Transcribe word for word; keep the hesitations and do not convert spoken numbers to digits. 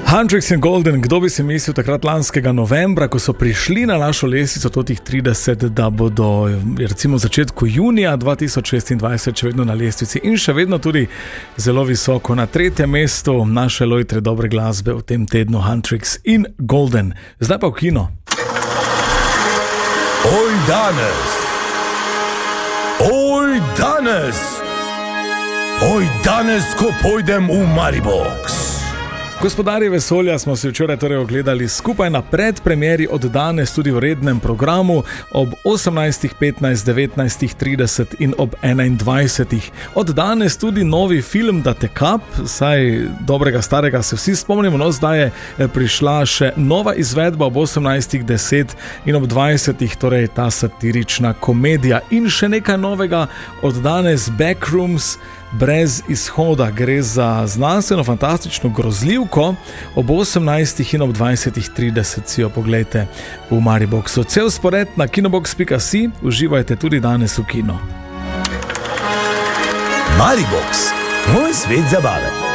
Huntrix in Golden, kdo bi si mislil takrat lanskega novembra, ko so prišli na našo lestvico totih trideset, da bodo recimo v začetku junija dva tisoč šestindvajset še vedno na lestvici in še vedno tudi zelo visoko na tretjem mestu naše lojtre dobre glasbe v tem tednu Huntrix in Golden. Zdaj pa v kino. Oj danes, oj danes, oj danes, ko pojdem v Maribox. Gospodarji vesolja smo si včeraj torej ogledali skupaj na predpremieri od danes tudi v rednem programu ob osemnajstih petnajst, devetnajstih trideset in ob enaindvajsetih. Od danes tudi novi film Da te kap, saj dobrega starega se vsi spomnimo, no zdaj je prišla še nova izvedba ob osemnajstih deset in ob dvajsetih, torej ta satirična komedija. In še nekaj novega od danes, Backrooms, Brez izhoda, gre za znanstveno fantastično grozljivko. Ob osemnajstih in ob dvajsetih trideset si jo poglejte v Mariboxu. Cel spored na kinobox pika si, uživajte tudi danes v kino. Maribox, moj svet zabave.